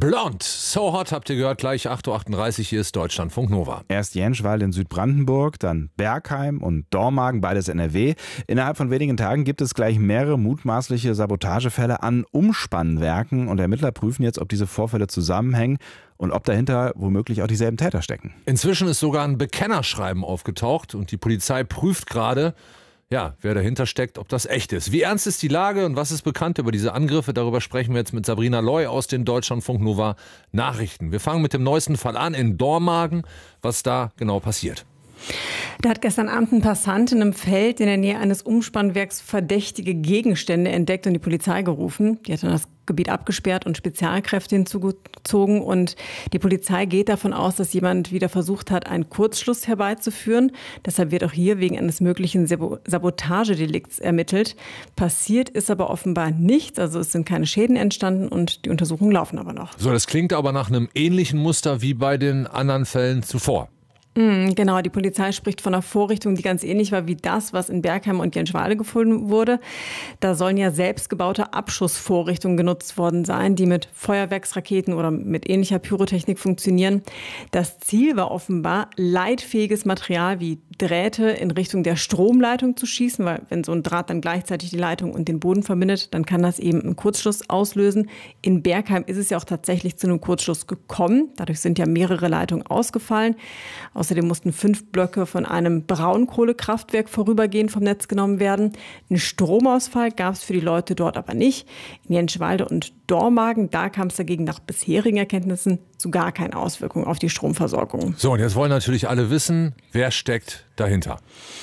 Blond, so hot, habt ihr gehört, gleich 8.38 Uhr, hier ist Deutschlandfunk Nova. Erst Jenschwald in Südbrandenburg, dann Bergheim und Dormagen, beides NRW. Innerhalb von wenigen Tagen gibt es gleich mehrere mutmaßliche Sabotagefälle an Umspannwerken und Ermittler prüfen jetzt, ob diese Vorfälle zusammenhängen und ob dahinter womöglich auch dieselben Täter stecken. Inzwischen ist sogar ein Bekennerschreiben aufgetaucht und die Polizei prüft gerade, wer dahinter steckt, ob das echt ist. Wie ernst ist die Lage und was ist bekannt über diese Angriffe? Darüber sprechen wir jetzt mit Sabrina Loy aus den Deutschlandfunk Nova Nachrichten. Wir fangen mit dem neuesten Fall an in Dormagen. Was da genau passiert? Da hat gestern Abend ein Passant in einem Feld in der Nähe eines Umspannwerks verdächtige Gegenstände entdeckt und die Polizei gerufen. Die hat dann das Gebiet abgesperrt und Spezialkräfte hinzugezogen. Und die Polizei geht davon aus, dass jemand wieder versucht hat, einen Kurzschluss herbeizuführen. Deshalb wird auch hier wegen eines möglichen Sabotagedelikts ermittelt. Passiert ist aber offenbar nichts. Also es sind keine Schäden entstanden und die Untersuchungen laufen aber noch. So, das klingt aber nach einem ähnlichen Muster wie bei den anderen Fällen zuvor. Genau, die Polizei spricht von einer Vorrichtung, die ganz ähnlich war wie das, was in Bergheim und Jenschwalde gefunden wurde. Da sollen ja selbstgebaute Abschussvorrichtungen genutzt worden sein, die mit Feuerwerksraketen oder mit ähnlicher Pyrotechnik funktionieren. Das Ziel war offenbar, leitfähiges Material wie Drähte in Richtung der Stromleitung zu schießen, weil wenn so ein Draht dann gleichzeitig die Leitung und den Boden verbindet, dann kann das eben einen Kurzschluss auslösen. In Bergheim ist es ja auch tatsächlich zu einem Kurzschluss gekommen. Dadurch sind ja mehrere Leitungen ausgefallen. Außerdem mussten 5 Blöcke von einem Braunkohlekraftwerk vorübergehend vom Netz genommen werden. Einen Stromausfall gab es für die Leute dort aber nicht. In Jenschwalde und Dormagen, da kam es dagegen nach bisherigen Erkenntnissen zu gar keinen Auswirkungen auf die Stromversorgung. So, und jetzt wollen natürlich alle wissen, wer steckt dahinter.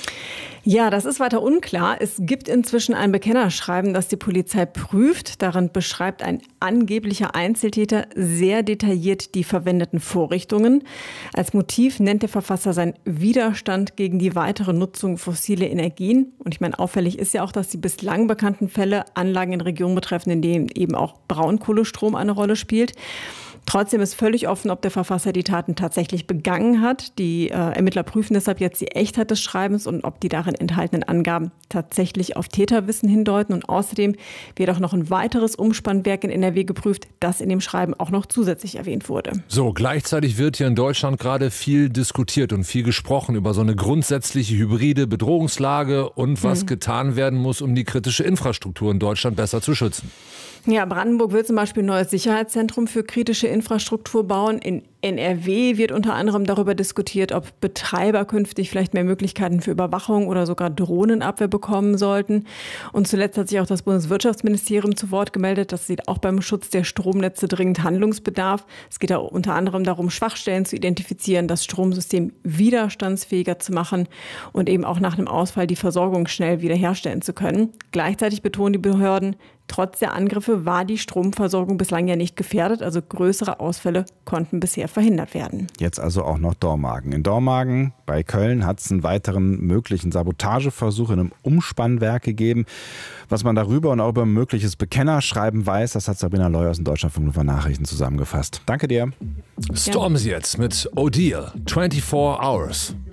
Ja, das ist weiter unklar. Es gibt inzwischen ein Bekennerschreiben, das die Polizei prüft. Darin beschreibt ein angeblicher Einzeltäter sehr detailliert die verwendeten Vorrichtungen. Als Motiv nennt der Verfasser seinen Widerstand gegen die weitere Nutzung fossiler Energien. Und ich meine, auffällig ist ja auch, dass die bislang bekannten Fälle Anlagen in Regionen betreffen, in denen eben auch Braunkohlestrom eine Rolle spielt. Trotzdem ist völlig offen, ob der Verfasser die Taten tatsächlich begangen hat. Die Ermittler prüfen deshalb jetzt die Echtheit des Schreibens und ob die darin enthaltenen Angaben tatsächlich auf Täterwissen hindeuten. Und außerdem wird auch noch ein weiteres Umspannwerk in NRW geprüft, das in dem Schreiben auch noch zusätzlich erwähnt wurde. So, gleichzeitig wird hier in Deutschland gerade viel diskutiert und viel gesprochen über so eine grundsätzliche hybride Bedrohungslage und was getan werden muss, um die kritische Infrastruktur in Deutschland besser zu schützen. Ja, Brandenburg will zum Beispiel ein neues Sicherheitszentrum für kritische Infrastruktur bauen. In NRW wird unter anderem darüber diskutiert, ob Betreiber künftig vielleicht mehr Möglichkeiten für Überwachung oder sogar Drohnenabwehr bekommen sollten. Und zuletzt hat sich auch das Bundeswirtschaftsministerium zu Wort gemeldet. Das sieht auch beim Schutz der Stromnetze dringend Handlungsbedarf. Es geht da unter anderem darum, Schwachstellen zu identifizieren, das Stromsystem widerstandsfähiger zu machen und eben auch nach einem Ausfall die Versorgung schnell wiederherstellen zu können. Gleichzeitig betonen die Behörden, trotz der Angriffe war die Stromversorgung bislang ja nicht gefährdet, also größere Ausfälle konnten bisher verhindert werden. Jetzt also auch noch Dormagen. In Dormagen bei Köln hat es einen weiteren möglichen Sabotageversuch in einem Umspannwerk gegeben. Was man darüber und auch über ein mögliches Bekennerschreiben weiß, das hat Sabrina Loy aus den Deutschlandfunk Nova Nachrichten zusammengefasst. Danke dir. Storms jetzt mit O'Deal, 24 Hours.